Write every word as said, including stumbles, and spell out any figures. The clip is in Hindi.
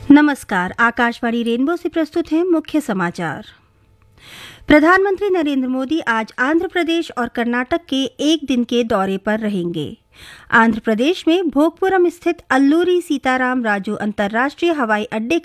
नमस्कार, आकाशवाणी रेनबो से प्रस्तुत हैं मुख्य समाचार। प्रधानमंत्री नरेंद्र मोदी आज आंध्र प्रदेश और कर्नाटक के एक दिन के दौरे पर रहेंगे। आंध्र प्रदेश में भोगपुरम स्थित अल्लूरी सीताराम राजू अंतर्राष्ट्रीय हवाई अड्डे